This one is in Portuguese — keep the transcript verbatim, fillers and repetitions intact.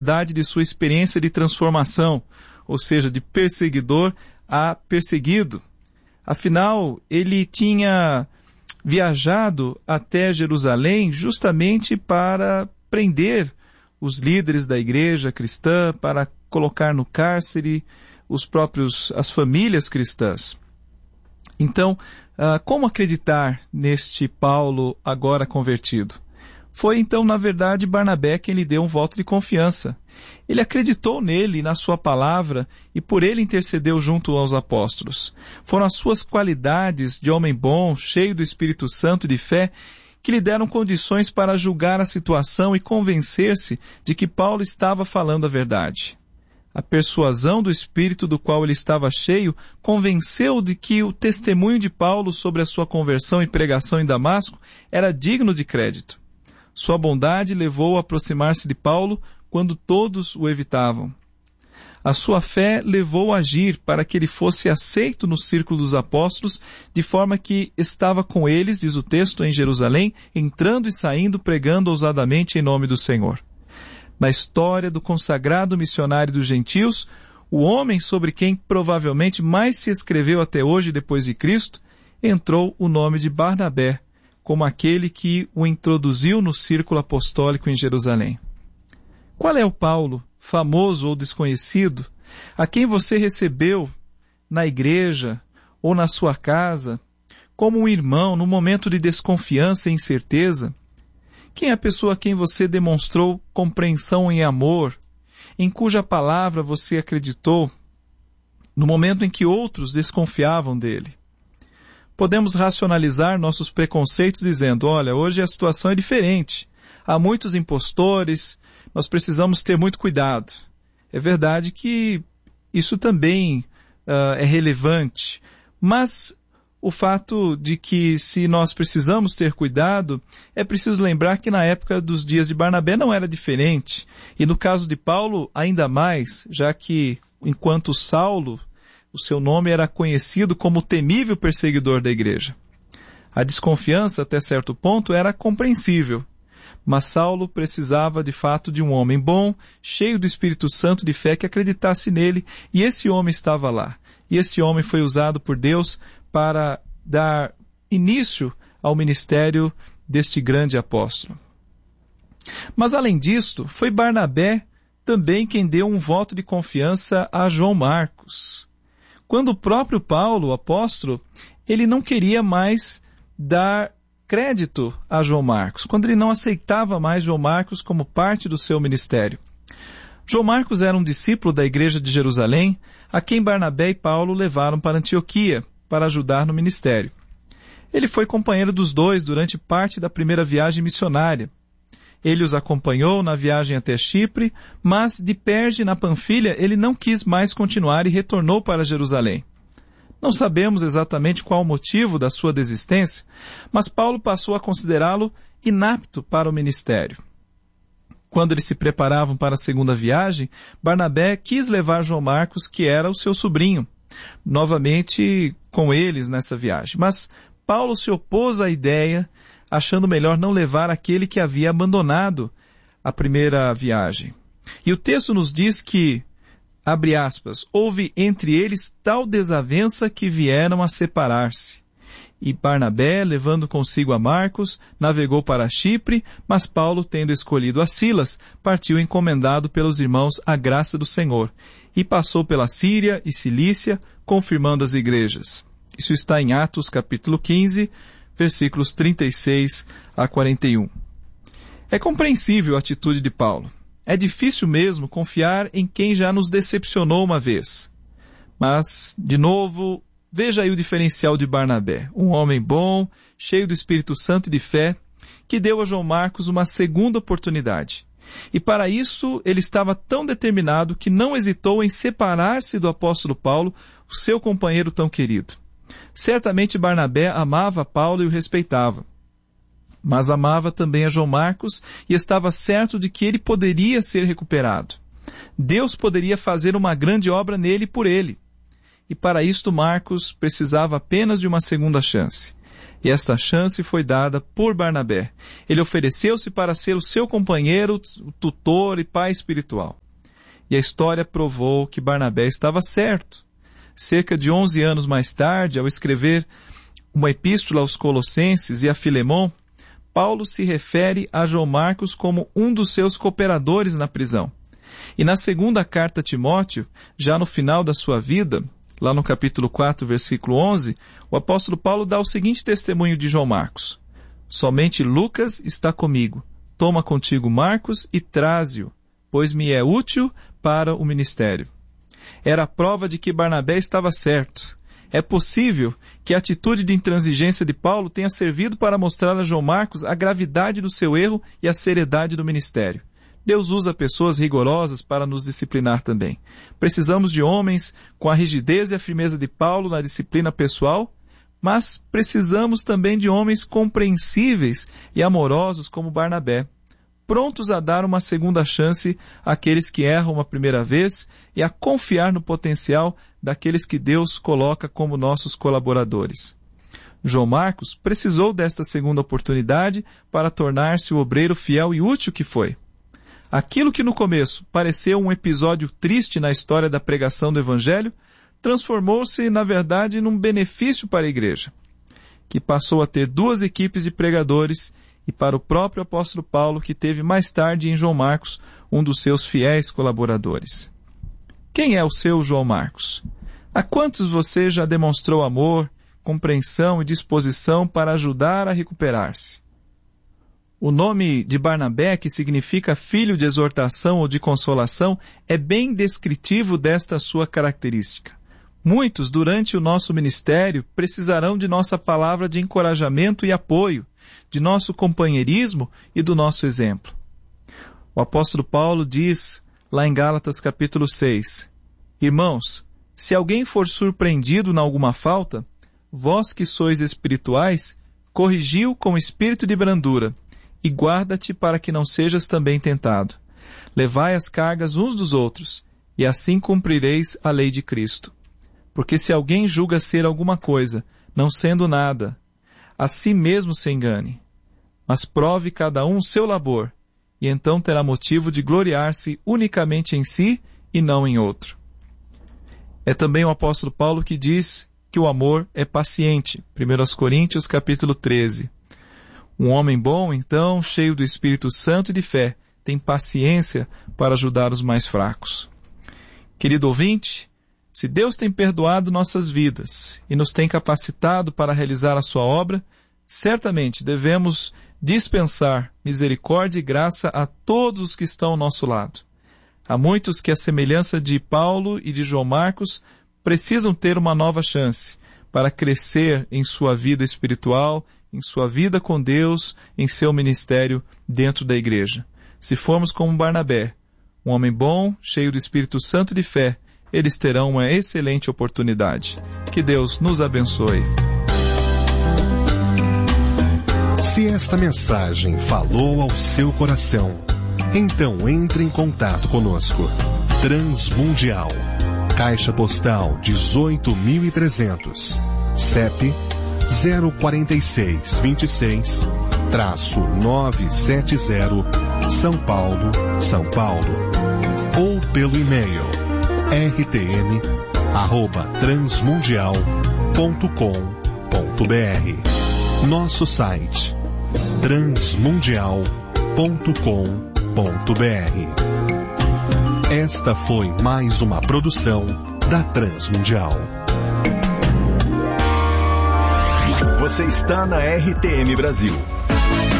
de sua experiência de transformação, ou seja, de perseguidor a perseguido. Afinal, ele tinha viajado até Jerusalém justamente para prender os líderes da igreja cristã, para colocar no cárcere os próprios, as famílias cristãs. Então, uh, como acreditar neste Paulo agora convertido? Foi então, na verdade, Barnabé quem lhe deu um voto de confiança. Ele acreditou nele e na sua palavra e por ele intercedeu junto aos apóstolos. Foram as suas qualidades de homem bom, cheio do Espírito Santo e de fé, que lhe deram condições para julgar a situação e convencer-se de que Paulo estava falando a verdade. A persuasão do Espírito do qual ele estava cheio convenceu-o de que o testemunho de Paulo sobre a sua conversão e pregação em Damasco era digno de crédito. Sua bondade levou-o a aproximar-se de Paulo quando todos o evitavam. A sua fé levou-o a agir para que ele fosse aceito no círculo dos apóstolos, de forma que estava com eles, diz o texto, em Jerusalém, entrando e saindo, pregando ousadamente em nome do Senhor. Na história do consagrado missionário dos gentios, o homem sobre quem provavelmente mais se escreveu até hoje depois de Cristo, entrou o nome de Barnabé, como aquele que o introduziu no círculo apostólico em Jerusalém. Qual é o Paulo, famoso ou desconhecido, a quem você recebeu na igreja ou na sua casa, como um irmão no momento de desconfiança e incerteza? Quem é a pessoa a quem você demonstrou compreensão e amor, em cuja palavra você acreditou, no momento em que outros desconfiavam dele? Podemos racionalizar nossos preconceitos dizendo, olha, hoje a situação é diferente. Há muitos impostores, nós precisamos ter muito cuidado. É verdade que isso também uh, é relevante, mas o fato de que se nós precisamos ter cuidado, é preciso lembrar que na época dos dias de Barnabé não era diferente. E no caso de Paulo, ainda mais, já que enquanto Saulo, o seu nome era conhecido como o temível perseguidor da igreja. A desconfiança, até certo ponto, era compreensível. Mas Saulo precisava, de fato, de um homem bom, cheio do Espírito Santo de fé, que acreditasse nele, e esse homem estava lá. E esse homem foi usado por Deus para dar início ao ministério deste grande apóstolo. Mas, além disto, foi Barnabé também quem deu um voto de confiança a João Marcos. Quando o próprio Paulo, o apóstolo, ele não queria mais dar crédito a João Marcos, quando ele não aceitava mais João Marcos como parte do seu ministério. João Marcos era um discípulo da igreja de Jerusalém, a quem Barnabé e Paulo levaram para Antioquia, para ajudar no ministério. Ele foi companheiro dos dois durante parte da primeira viagem missionária. Ele os acompanhou na viagem até Chipre, mas de Perge, na Panfilha, ele não quis mais continuar e retornou para Jerusalém. Não sabemos exatamente qual o motivo da sua desistência, mas Paulo passou a considerá-lo inapto para o ministério. Quando eles se preparavam para a segunda viagem, Barnabé quis levar João Marcos, que era o seu sobrinho, novamente com eles nessa viagem. Mas Paulo se opôs à ideia, achando melhor não levar aquele que havia abandonado a primeira viagem. E o texto nos diz que, abre aspas, houve entre eles tal desavença que vieram a separar-se. E Barnabé, levando consigo a Marcos, navegou para Chipre, mas Paulo, tendo escolhido a Silas, partiu encomendado pelos irmãos à graça do Senhor, e passou pela Síria e Cilícia, confirmando as igrejas. Isso está em Atos capítulo quinze, versículos trinta e seis a quarenta e um. É compreensível a atitude de Paulo. É difícil mesmo confiar em quem já nos decepcionou uma vez. Mas, de novo, veja aí o diferencial de Barnabé, um homem bom, cheio do Espírito Santo e de fé, que deu a João Marcos uma segunda oportunidade. E para isso ele estava tão determinado que não hesitou em separar-se do apóstolo Paulo, o seu companheiro tão querido. Certamente Barnabé amava Paulo e o respeitava, mas amava também a João Marcos e estava certo de que ele poderia ser recuperado. Deus poderia fazer uma grande obra nele e por ele. E para isto Marcos precisava apenas de uma segunda chance. E esta chance foi dada por Barnabé. Ele ofereceu-se para ser o seu companheiro, tutor e pai espiritual. E a história provou que Barnabé estava certo. Cerca de onze anos mais tarde, ao escrever uma epístola aos Colossenses e a Filemão, Paulo se refere a João Marcos como um dos seus cooperadores na prisão. E na segunda carta a Timóteo, já no final da sua vida, lá no capítulo quatro, versículo onze, o apóstolo Paulo dá o seguinte testemunho de João Marcos: somente Lucas está comigo. Toma contigo Marcos e traze-o, pois me é útil para o ministério. Era a prova de que Barnabé estava certo. É possível que a atitude de intransigência de Paulo tenha servido para mostrar a João Marcos a gravidade do seu erro e a seriedade do ministério. Deus usa pessoas rigorosas para nos disciplinar também. Precisamos de homens com a rigidez e a firmeza de Paulo na disciplina pessoal, mas precisamos também de homens compreensíveis e amorosos como Barnabé, prontos a dar uma segunda chance àqueles que erram uma primeira vez e a confiar no potencial daqueles que Deus coloca como nossos colaboradores. João Marcos precisou desta segunda oportunidade para tornar-se o obreiro fiel e útil que foi. Aquilo que no começo pareceu um episódio triste na história da pregação do Evangelho, transformou-se, na verdade, num benefício para a igreja, que passou a ter duas equipes de pregadores, e para o próprio apóstolo Paulo, que teve mais tarde em João Marcos um dos seus fiéis colaboradores. Quem é o seu João Marcos? A quantos você já demonstrou amor, compreensão e disposição para ajudar a recuperar-se? O nome de Barnabé, que significa filho de exortação ou de consolação, é bem descritivo desta sua característica. Muitos, durante o nosso ministério, precisarão de nossa palavra de encorajamento e apoio, de nosso companheirismo e do nosso exemplo. O apóstolo Paulo diz, lá em Gálatas capítulo seis, Irmãos, se alguém for surpreendido na alguma falta, vós que sois espirituais, corrigiu com espírito de brandura, e guarda-te para que não sejas também tentado. Levai as cargas uns dos outros, e assim cumprireis a lei de Cristo. Porque se alguém julga ser alguma coisa, não sendo nada, a si mesmo se engane. Mas prove cada um o seu labor, e então terá motivo de gloriar-se unicamente em si e não em outro. É também o apóstolo Paulo que diz que o amor é paciente. primeira Coríntios capítulo treze. Um homem bom, então, cheio do Espírito Santo e de fé, tem paciência para ajudar os mais fracos. Querido ouvinte, se Deus tem perdoado nossas vidas e nos tem capacitado para realizar a sua obra, certamente devemos dispensar misericórdia e graça a todos os que estão ao nosso lado. Há muitos que, à semelhança de Paulo e de João Marcos, precisam ter uma nova chance para crescer em sua vida espiritual, em sua vida com Deus, em seu ministério dentro da igreja. Se formos como Barnabé, um homem bom, cheio do Espírito Santo e de fé, eles terão uma excelente oportunidade. Que Deus nos abençoe. Se esta mensagem falou ao seu coração, então entre em contato conosco. Transmundial, Caixa Postal dezoito mil e trezentos, C E P zero quatro seis dois seis, novecentos e setenta, São Paulo, São Paulo. Ou pelo e-mail r t m arroba transmundial ponto com ponto b r. Nosso site transmundial ponto com ponto b r. Esta foi mais uma produção da Transmundial. Você está na R T M Brasil.